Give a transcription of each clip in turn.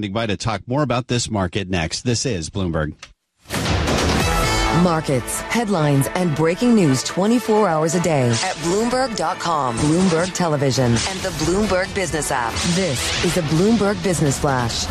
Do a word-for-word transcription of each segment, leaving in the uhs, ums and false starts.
standing by to talk more about this market next. This is Bloomberg. Markets, headlines, and breaking news twenty-four hours a day at Bloomberg dot com, Bloomberg Television, and the Bloomberg Business app. This is a Bloomberg Business Flash.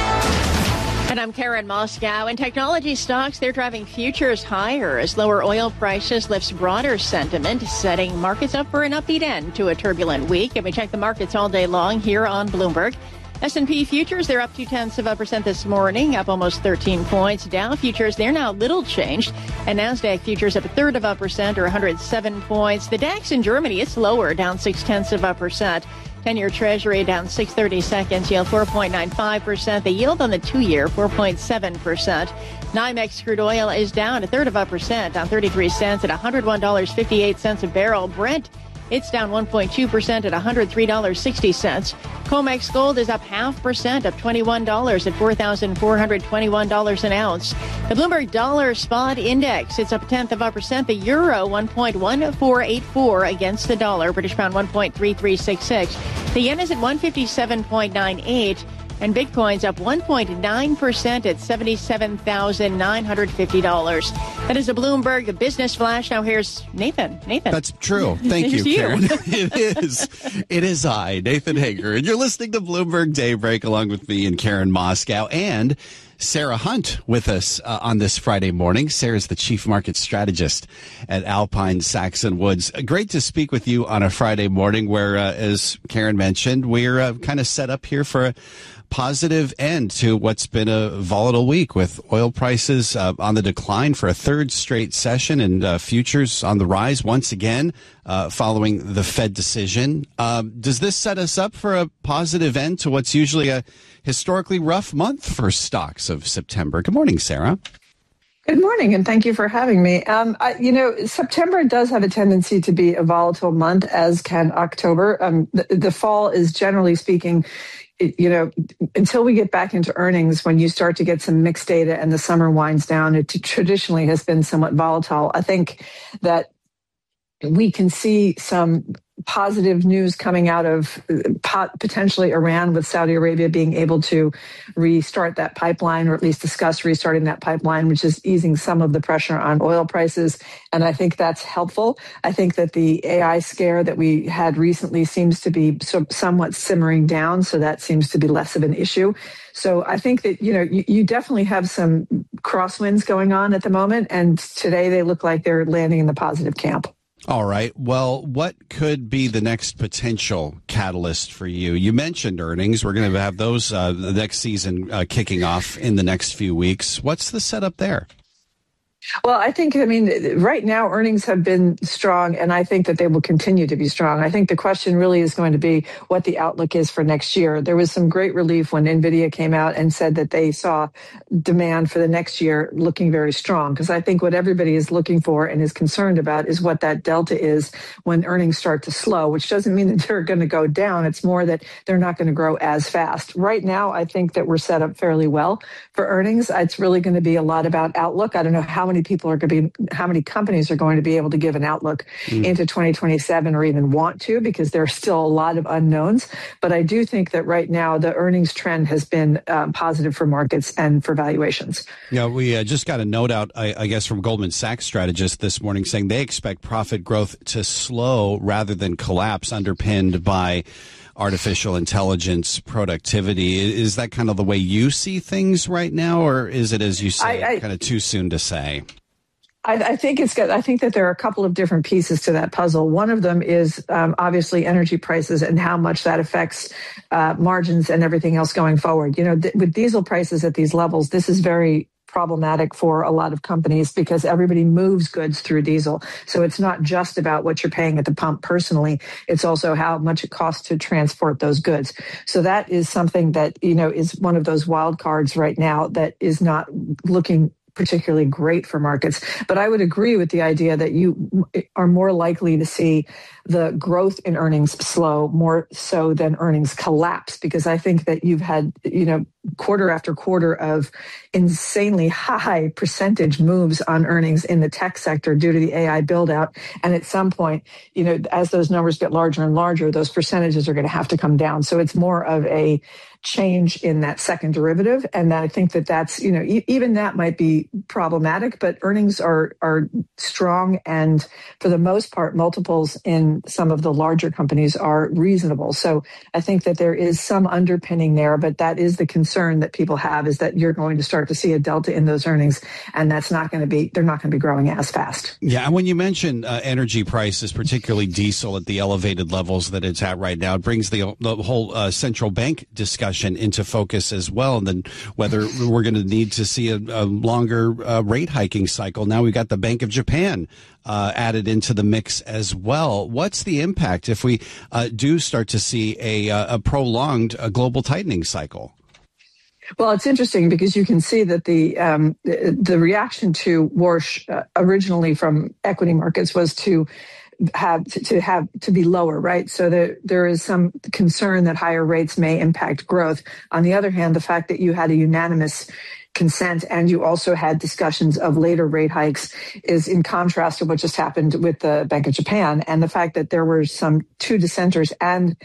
And I'm Karen Moscow. In technology stocks, they're driving futures higher as lower oil prices lifts broader sentiment, setting markets up for an upbeat end to a turbulent week. And we check the markets all day long here on Bloomberg. S and P futures, they're up two-tenths of a percent this morning, up almost thirteen points. Dow futures, they're now little changed. And NASDAQ futures up a third of a percent or one hundred seven points. The DAX in Germany, it's lower, down six-tenths of a percent. ten-year Treasury down six thirty-seconds, yield four point nine five percent. The yield on the two-year, four point seven percent. NYMEX crude oil is down a third of a percent, down thirty-three cents at one hundred one dollars and fifty-eight cents a barrel. Brent, it's down one point two percent at one hundred three dollars and sixty cents. COMEX gold is up half percent, up twenty-one dollars at four thousand four hundred twenty-one dollars an ounce. The Bloomberg Dollar Spot Index, it's up a tenth of a percent. The euro, one point one four eight four against the dollar. British pound, one point three three six six. The yen is at one fifty-seven point nine eight. And Bitcoin's up one point nine percent at seventy-seven thousand nine hundred fifty dollars. That is a Bloomberg Business Flash. Now here's Nathan. Nathan. That's true. Thank you, Karen. It is. It is I, Nathan Hager. And you're listening to Bloomberg Daybreak along with me and Karen Moscow and Sarah Hunt with us uh, on this Friday morning. Sarah's the chief market strategist at Alpine Saxon Woods. Uh, great to speak with you on a Friday morning where, uh, as Karen mentioned, we're uh, kind of set up here for a positive end to what's been a volatile week with oil prices uh, on the decline for a third straight session and uh, futures on the rise once again uh, following the Fed decision. Um, does this set us up for a positive end to what's usually a historically rough month for stocks of September? Good morning, Sarah. Good morning, and thank you for having me. Um, I, you know, September does have a tendency to be a volatile month, as can October. Um, the, the fall is, generally speaking, it, you know, until we get back into earnings, when you start to get some mixed data and the summer winds down, it traditionally has been somewhat volatile. I think that we can see some positive news coming out of pot, potentially Iran, with Saudi Arabia being able to restart that pipeline, or at least discuss restarting that pipeline, which is easing some of the pressure on oil prices. And I think that's helpful. I think that the A I scare that we had recently seems to be so, somewhat simmering down, so that seems to be less of an issue. So I think that, you know, you, you definitely have some crosswinds going on at the moment, and today they look like they're landing in the positive camp. All right. Well, what could be the next potential catalyst for you? You mentioned earnings. We're going to have those uh, the next season uh, kicking off in the next few weeks. What's the setup there? Well, I think, I mean, right now earnings have been strong, and I think that they will continue to be strong. I think the question really is going to be what the outlook is for next year. There was some great relief when NVIDIA came out and said that they saw demand for the next year looking very strong, because I think what everybody is looking for and is concerned about is what that delta is when earnings start to slow, which doesn't mean that they're going to go down. It's more that they're not going to grow as fast. Right now, I think that we're set up fairly well for earnings. It's really going to be a lot about outlook. I don't know how many people are going to be, how many companies are going to be able to give an outlook mm. into twenty twenty-seven, or even want to, because there are still a lot of unknowns. But I do think that right now the earnings trend has been um, positive for markets and for valuations. Yeah, we uh, just got a note out, I, I guess, from Goldman Sachs strategist this morning saying they expect profit growth to slow rather than collapse, underpinned by artificial intelligence productivity. Is that kind of the way you see things right now, or is it, as you say, I, I, kind of too soon to say? I, I think it's good. I think that there are a couple of different pieces to that puzzle. One of them is um, obviously energy prices and how much that affects uh, margins and everything else going forward. You know, th- with diesel prices at these levels, this is very problematic for a lot of companies because everybody moves goods through diesel. So it's not just about what you're paying at the pump personally. It's also how much it costs to transport those goods. So that is something that, you know, is one of those wild cards right now that is not looking particularly great for markets. But I would agree with the idea that you are more likely to see the growth in earnings slow more so than earnings collapse, because I think that you've had, you know, quarter after quarter of insanely high percentage moves on earnings in the tech sector due to the A I build out. And at some point, you know, as those numbers get larger and larger, those percentages are going to have to come down. So it's more of a change in that second derivative. And I think that that's, you know, e- even that might be problematic, but earnings are, are strong. And for the most part, multiples in some of the larger companies are reasonable. So I think that there is some underpinning there, but that is the concern that people have, is that you're going to start to see a delta in those earnings. And that's not going to be, they're not going to be growing as fast. Yeah. And when you mention uh, energy prices, particularly diesel at the elevated levels that it's at right now, it brings the, the whole uh, central bank discussion into focus as well, and then whether we're going to need to see a, a longer uh, rate hiking cycle. Now we've got the Bank of Japan uh, added into the mix as well. What's the impact if we uh, do start to see a, a prolonged a global tightening cycle? Well, it's interesting because you can see that the um, the, the reaction to Warsh uh, originally from equity markets was to have to, to have to be lower, right? So there there is some concern that higher rates may impact growth. On the other hand, the fact that you had a unanimous consent and you also had discussions of later rate hikes is in contrast to what just happened with the Bank of Japan, and the fact that there were some two dissenters and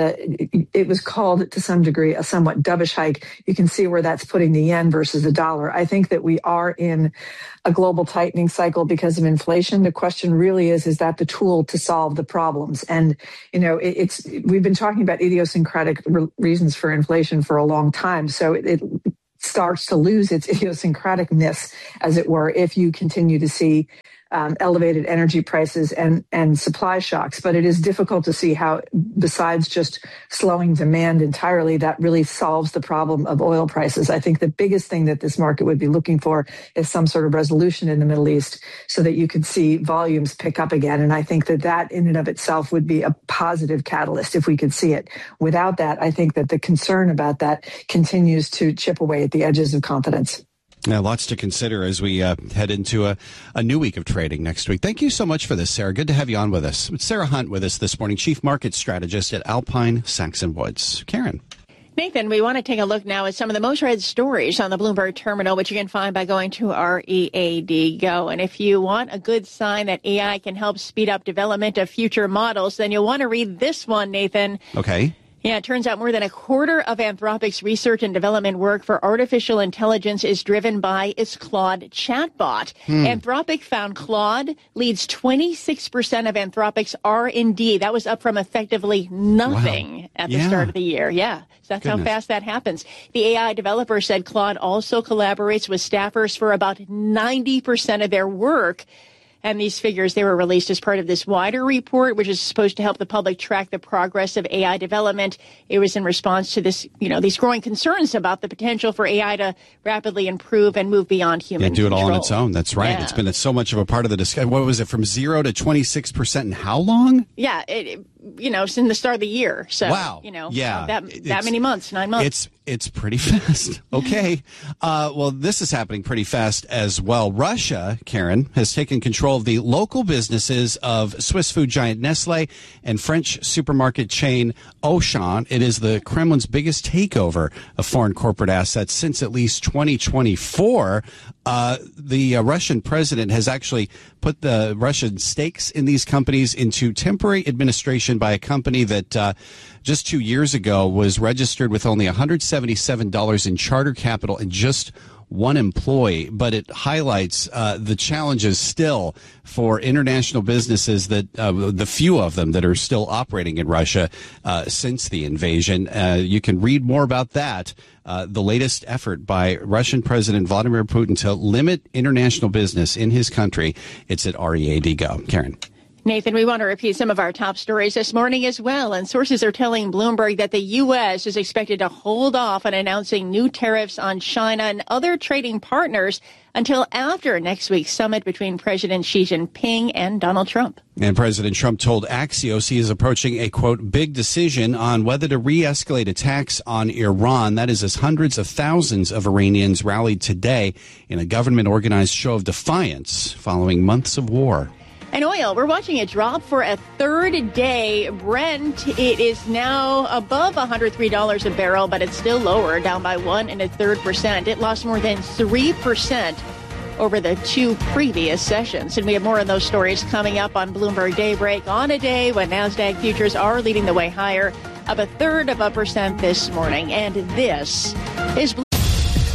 the it was called to some degree a somewhat dovish hike. You can see where that's putting the yen versus the dollar. I think that we are in a global tightening cycle because of inflation. The question really is, is that the tool to solve the problems? And, you know, it, it's, we've been talking about idiosyncratic re- reasons for inflation for a long time. So it, it starts to lose its idiosyncraticness, as it were, if you continue to see um, elevated energy prices and, and supply shocks. But it is difficult to see how, besides just slowing demand entirely, that really solves the problem of oil prices. I think the biggest thing that this market would be looking for is some sort of resolution in the Middle East so that you could see volumes pick up again. And I think that that in and of itself would be a positive catalyst if we could see it. Without that, I think that the concern about that continues to chip away at the edges of confidence. Yeah, lots to consider as we uh, head into a, a new week of trading next week. Thank you so much for this, Sarah. Good to have you on with us. It's Sarah Hunt with us this morning, Chief Market Strategist at Alpine Saxon Woods. Karen. Nathan, we want to take a look now at some of the most read stories on the Bloomberg terminal, which you can find by going to R E A D Go. And if you want a good sign that A I can help speed up development of future models, then you'll want to read this one, Nathan. Okay. Yeah, it turns out more than a quarter of Anthropic's research and development work for artificial intelligence is driven by its Claude chatbot. Hmm. Anthropic found Claude leads twenty-six percent of Anthropic's R and D. That was up from effectively nothing wow. at the yeah. start of the year. Yeah, so that's Goodness. how fast that happens. The A I developer said Claude also collaborates with staffers for about ninety percent of their work. And these figures, they were released as part of this wider report, which is supposed to help the public track the progress of A I development. It was in response to this, you know, these growing concerns about the potential for A I to rapidly improve and move beyond human control. Yeah, do it control. all on its own. That's right. Yeah. It's been so much of a part of the discussion. What was it, from zero to twenty-six percent in how long? Yeah, it, it, you know, since the start of the year. So, wow. you know, yeah. that, that many months, nine months. It's It's pretty fast. Okay. Uh, well, this is happening pretty fast as well. Russia, Karen, has taken control of the local businesses of Swiss food giant Nestle and French supermarket chain Auchan. It is the Kremlin's biggest takeover of foreign corporate assets since at least twenty twenty-four. Uh, the uh, Russian president has actually put the Russian stakes in these companies into temporary administration by a company that uh, just two years ago was registered with only one hundred seventy-seven dollars in charter capital and just one employee. But it highlights uh, the challenges still for international businesses, that uh, the few of them that are still operating in Russia uh, since the invasion. Uh, you can read more about that. Uh, the latest effort by Russian President Vladimir Putin to limit international business in his country. It's at R E A D Go. Karen. Nathan, we want to repeat some of our top stories this morning as well. And sources are telling Bloomberg that the U S is expected to hold off on announcing new tariffs on China and other trading partners until after next week's summit between President Xi Jinping and Donald Trump. And President Trump told Axios he is approaching a, quote, big decision on whether to re-escalate attacks on Iran. That is as hundreds of thousands of Iranians rallied today in a government-organized show of defiance following months of war. And oil, we're watching it drop for a third day. Brent, it is now above one hundred three dollars a barrel, but it's still lower, down by one and a third percent. It lost more than three percent over the two previous sessions. And we have more on those stories coming up on Bloomberg Daybreak on a day when NASDAQ futures are leading the way higher, up a third of a percent this morning. And this is